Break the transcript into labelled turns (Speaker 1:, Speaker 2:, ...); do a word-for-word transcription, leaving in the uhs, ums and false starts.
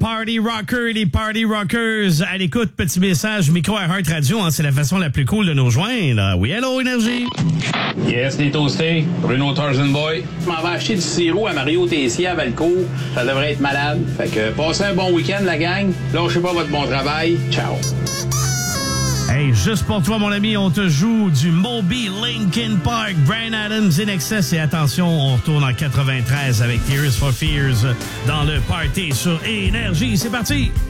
Speaker 1: party rockers, les party rockers. À l'écoute, petit message, micro à Heart Radio, hein, c'est la façon la plus cool de nous joindre. Oui, hello, Énergie.
Speaker 2: Yes, les toastés. Bruno Tarzan Boy.
Speaker 3: Je m'en vais acheter du sirop à Mario Tessier à Valcourt. Ça devrait être malade. Fait que passez un bon week-end, la gang. Lâchez pas votre bon travail. Ciao.
Speaker 1: Hey, juste pour toi, mon ami, on te joue du Moby Linkin Park, Bryan Adams, In Excess. Et attention, on retourne en quatre-vingt-treize avec Tears for Fears dans le party sur Énergie. C'est parti!